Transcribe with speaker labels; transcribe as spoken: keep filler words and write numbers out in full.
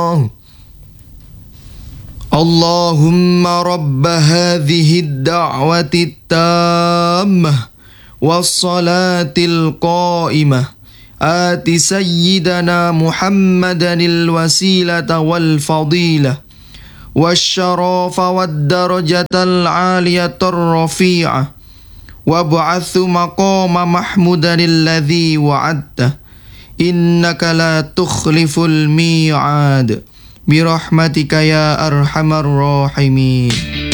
Speaker 1: اللهم رب هذه الدعوة التامة والصلاة القائمة آت سيدنا محمدا الوسيلة والفضيلة والشرف والدرجة العالية الرفيعة وابعث مقام محمودا الذي وعدته إنك لا تخلف الميعاد برحمتك يا أرحم الراحمين.